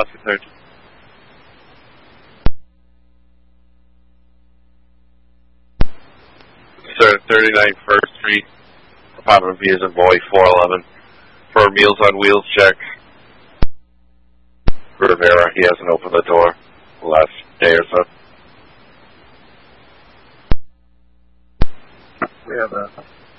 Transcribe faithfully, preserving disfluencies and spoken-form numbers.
Oscar thirteen. Sir, thirty-nine First Street, apartment B is in boy, four eleven. For a Meals on Wheels check. Rivera, he hasn't opened the door the last day or so. We have a